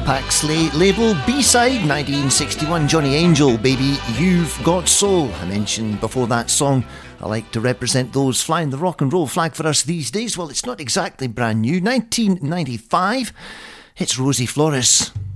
Paxley label. B-side 1961, Johnny Angel, Baby You've Got Soul. I mentioned before that song I like to represent those flying the rock and roll flag for us these days. Well, it's not exactly brand new. 1995, it's Rosie Flores.